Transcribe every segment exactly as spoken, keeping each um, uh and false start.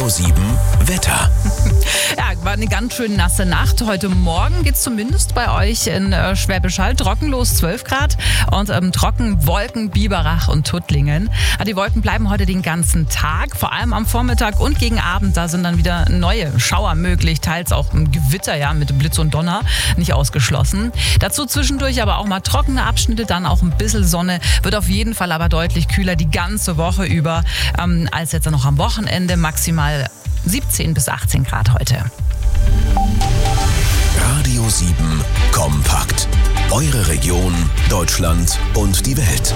Radio sieben Wetter. Ja, war eine ganz schön nasse Nacht. Heute Morgen geht es zumindest bei euch in äh, Schwäbisch Hall trockenlos zwölf Grad und ähm, trocken Wolken, Biberach und Tuttlingen. Aber die Wolken bleiben heute den ganzen Tag, vor allem am Vormittag und gegen Abend. Da sind dann wieder neue Schauer möglich, teils auch ein Gewitter, ja, mit Blitz und Donner, nicht ausgeschlossen. Dazu zwischendurch aber auch mal trockene Abschnitte, dann auch ein bisschen Sonne. Wird auf jeden Fall aber deutlich kühler die ganze Woche über, ähm, als jetzt noch am Wochenende. Maximal siebzehn bis achtzehn Grad heute. Radio sieben kompakt. Eure Region, Deutschland und die Welt.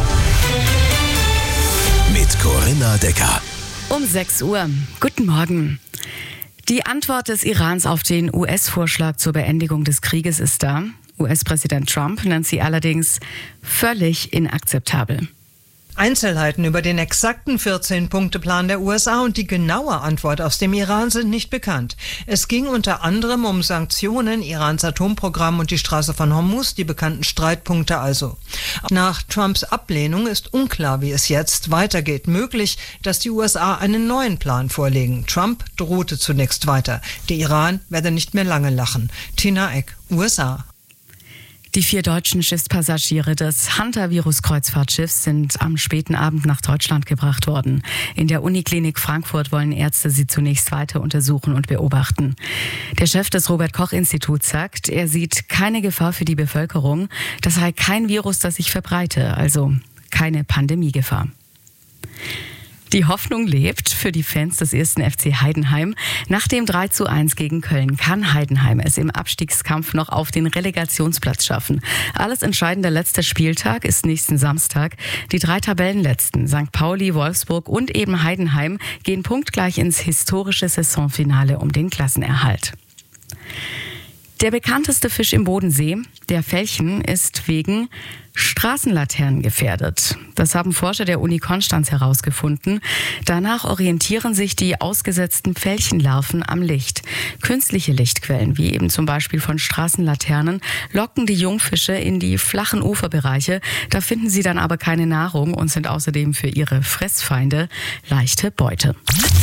Mit Corinna Decker. Um sechs Uhr. Guten Morgen. Die Antwort des Irans auf den U S-Vorschlag zur Beendigung des Krieges ist da. U S-Präsident Trump nennt sie allerdings völlig inakzeptabel. Einzelheiten über den exakten vierzehn-Punkte-Plan der U S A und die genaue Antwort aus dem Iran sind nicht bekannt. Es ging unter anderem um Sanktionen, Irans Atomprogramm und die Straße von Hormuz, die bekannten Streitpunkte also. Nach Trumps Ablehnung ist unklar, wie es jetzt weitergeht. Möglich, dass die U S A einen neuen Plan vorlegen. Trump drohte zunächst weiter. Der Iran werde nicht mehr lange lachen. Tina Eck, U S A. Die vier deutschen Schiffspassagiere des Hansa-Virus-Kreuzfahrtschiffs sind am späten Abend nach Deutschland gebracht worden. In der Uniklinik Frankfurt wollen Ärzte sie zunächst weiter untersuchen und beobachten. Der Chef des Robert-Koch-Instituts sagt, er sieht keine Gefahr für die Bevölkerung. Das sei kein Virus, das sich verbreite, also keine Pandemiegefahr. Die Hoffnung lebt für die Fans des ersten F C Heidenheim. Nach dem drei zu eins gegen Köln kann Heidenheim es im Abstiegskampf noch auf den Relegationsplatz schaffen. Alles entscheidende letzter Spieltag ist nächsten Samstag. Die drei Tabellenletzten, Sankt Pauli, Wolfsburg und eben Heidenheim, gehen punktgleich ins historische Saisonfinale um den Klassenerhalt. Der bekannteste Fisch im Bodensee, der Felchen, ist wegen Straßenlaternen gefährdet. Das haben Forscher der Uni Konstanz herausgefunden. Danach orientieren sich die ausgesetzten Felchenlarven am Licht. Künstliche Lichtquellen, wie eben zum Beispiel von Straßenlaternen, locken die Jungfische in die flachen Uferbereiche. Da finden sie dann aber keine Nahrung und sind außerdem für ihre Fressfeinde leichte Beute.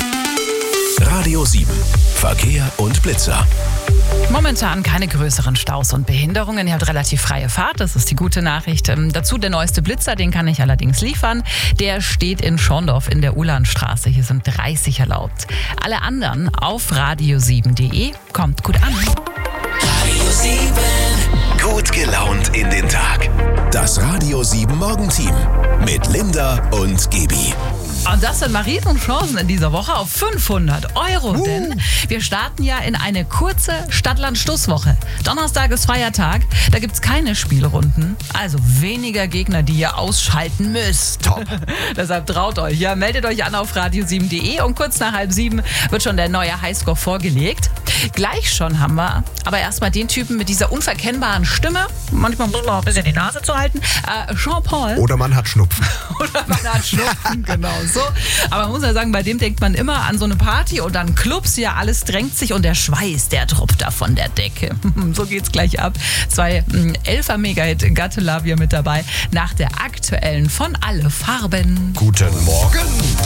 Radio sieben. Verkehr und Blitzer. Momentan keine größeren Staus und Behinderungen. Ihr habt relativ freie Fahrt, das ist die gute Nachricht. Ähm, dazu der neueste Blitzer, den kann ich allerdings liefern. Der steht in Schorndorf in der Ulanstraße. Hier sind dreißig erlaubt. Alle anderen auf radio sieben punkt de. Kommt gut an. Radio sieben. Gut gelaunt in den Tag. Das Radio sieben Morgenteam mit Linda und Gebi. Und das sind mal Riesenchancen in dieser Woche auf fünfhundert Euro, uh. denn wir starten ja in eine kurze Stadtland-Stusswoche. Donnerstag ist Feiertag, da gibt's keine Spielrunden, also weniger Gegner, die ihr ausschalten müsst. Top. Deshalb traut euch, ja, meldet euch an auf radio sieben punkt de und kurz nach halb sieben wird schon der neue Highscore vorgelegt. Gleich schon haben wir aber erstmal den Typen mit dieser unverkennbaren Stimme, manchmal muss man auch ein bisschen die Nase zu halten, äh, Jean-Paul. Oder man hat Schnupfen. Oder man hat Schnupfen, genau so. Aber man muss ja sagen, bei dem denkt man immer an so eine Party und dann Clubs, ja, alles drängt sich und der Schweiß, der tropft da von der Decke. So geht's gleich ab. Zwei Elfer-Mega-Hit Gattelavia mit dabei nach der aktuellen von Alle Farben. Guten Morgen.